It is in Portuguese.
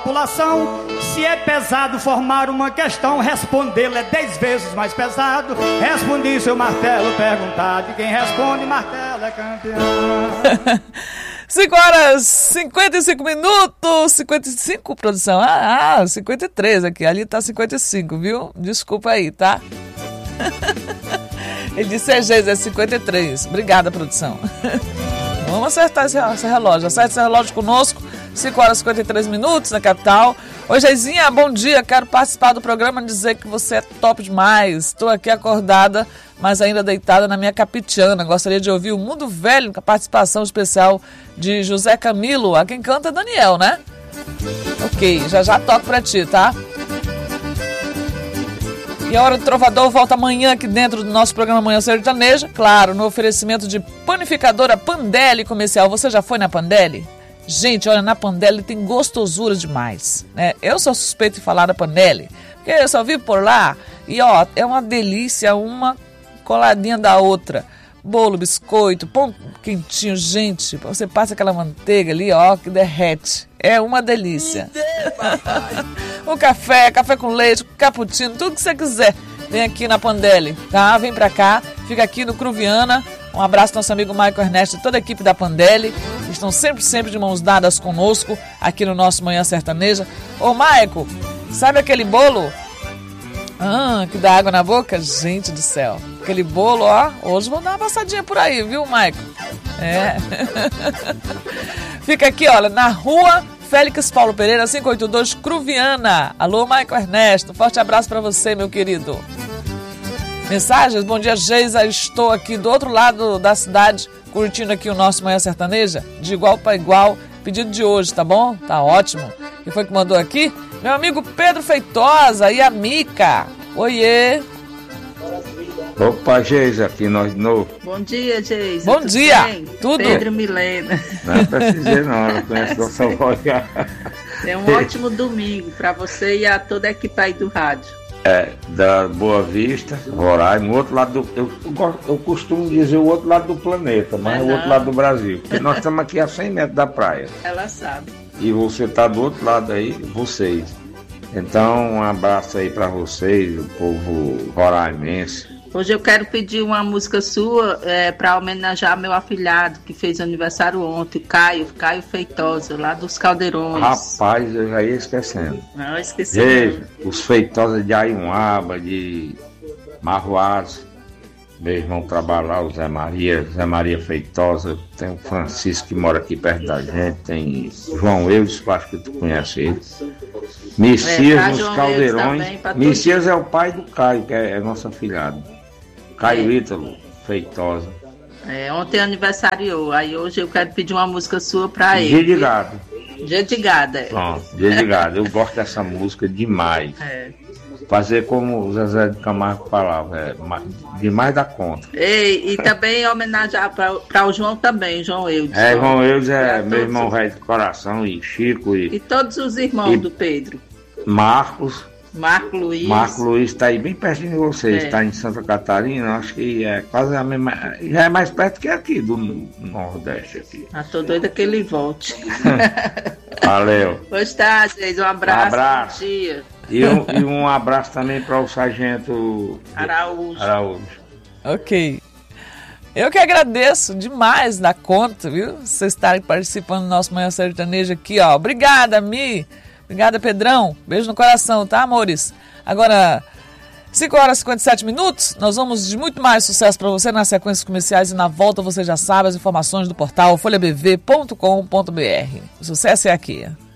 População, se é pesado formar uma questão, respondê-la é 10 vezes mais pesado. Respondi seu martelo perguntado, e quem responde martelo é campeão. 5 horas 55 minutos, 55, produção? 53 aqui, ali tá 55, viu? Desculpa aí, tá? Ele disse é 53. Obrigada, produção. Vamos acertar esse relógio. Acerta esse relógio conosco. 5 horas e 53 minutos na capital. Oi, Geizinha, bom dia. Quero participar do programa e dizer que você é top demais. Estou aqui acordada, mas ainda deitada na minha capitiana. Gostaria de ouvir o Mundo Velho com a participação especial de José Camilo. A quem canta é Daniel, né? Ok, já toco pra ti, tá? E a Hora do Trovador volta amanhã aqui dentro do nosso programa Manhã Sertaneja. Claro, no oferecimento de panificadora Pandelli Comercial. Você já foi na Pandelli? Gente, olha, na Pandelli tem gostosura demais, né? Eu sou suspeito de falar da Pandelli, porque eu só vivo por lá. E ó, é uma delícia, uma coladinha da outra. Bolo, biscoito, pão quentinho, gente. Você passa aquela manteiga ali, ó, que derrete. É uma delícia. O café com leite, cappuccino, tudo que você quiser. Vem aqui na Pandelli, tá? Vem pra cá, fica aqui no Cruviana. Um abraço ao nosso amigo Maico Ernesto e toda a equipe da Pandelli. Estão sempre de mãos dadas conosco aqui no nosso Manhã Sertaneja. Ô, Maico, sabe aquele bolo? Que dá água na boca? Gente do céu. Aquele bolo, ó, hoje vou dar uma passadinha por aí, viu, Maico? É. Fica aqui, olha, na rua Félix Paulo Pereira, 582, Cruviana. Alô, Maico Ernesto, forte abraço pra você, meu querido. Mensagens, bom dia, Geisa, estou aqui do outro lado da cidade, curtindo aqui o nosso Manhã Sertaneja, de igual para igual, pedido de hoje, tá bom? Tá ótimo. Quem foi que mandou aqui? Meu amigo Pedro Feitosa e a Mica. Oiê. Opa, Geisa, aqui nós de novo. Bom dia, Geisa. Bom dia. Bem? Tudo? Pedro Milena. Não precisa dizer não, eu conheço nossa voz já. É um ótimo domingo para você e a toda a equipe aí do rádio. Da Boa Vista, Roraima, o outro lado do... Eu costumo dizer o outro lado do planeta, mas é o outro lado do Brasil. Porque nós estamos aqui a 100 metros da praia. Ela sabe. E você está do outro lado aí, vocês. Então, um abraço aí para vocês, o povo roraimense. Hoje eu quero pedir uma música sua para homenagear meu afilhado, que fez aniversário ontem, o Caio Feitosa, lá dos Caldeirões. Rapaz, eu já ia esquecendo. Não, esqueci. Veja, os Feitosa de Ayuaba, de Marroados. Meu irmão trabalha lá, o Zé Maria Feitosa. Tem o Francisco que mora aqui perto da gente. Tem João Eudes, acho que tu conhece ele. Messias nos Caldeirões. Messias é o pai do Caio, que é nosso afilhado. Caio Ítalo Feitosa. Ontem aniversariou. Aí hoje eu quero pedir uma música sua pra ele. Dia de Gado. Dia de Gado, Pronto, Dia de Gado. Eu gosto dessa música demais. Fazer como o Zezé de Camargo falava, demais da conta. E também homenagear para o João também, João Eudes. João Eudes é meu irmão velho de coração, e Chico. E todos os irmãos do Pedro. Marco Luiz. Marco Luiz está aí bem pertinho de vocês, está em Santa Catarina, acho que é quase a mesma, já é mais perto que aqui do Nordeste aqui. Tô doida que ele volte. Valeu. Pois tá, gente, um abraço. Bom dia. E um abraço também para o Sargento Araújo. Ok. Eu que agradeço demais da conta, viu? Vocês estarem participando do nosso Manhã Sertaneja aqui, ó. Obrigada, Mi. Obrigada, Pedrão. Beijo no coração, tá, amores? Agora, 5 horas e 57 minutos. Nós vamos de muito mais sucesso para você nas sequências comerciais e na volta você já sabe as informações do portal folhabv.com.br. O sucesso é aqui.